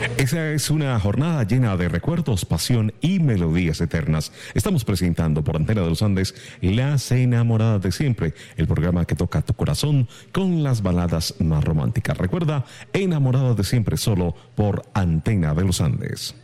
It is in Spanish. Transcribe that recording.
Esa es una jornada llena de recuerdos, pasión y melodías eternas. Estamos presentando por Antena de los Andes Las Enamoradas de Siempre, el programa que toca tu corazón con las baladas más románticas. Recuerda, Enamoradas de Siempre, solo por Antena de los Andes.